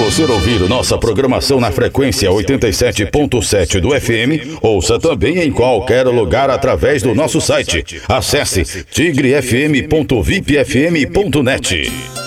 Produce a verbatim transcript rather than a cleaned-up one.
você ouvir nossa programação na frequência oitenta e sete ponto sete do F M, ouça também em qualquer lugar através do nosso site. Acesse tigre f m ponto vip f m ponto net.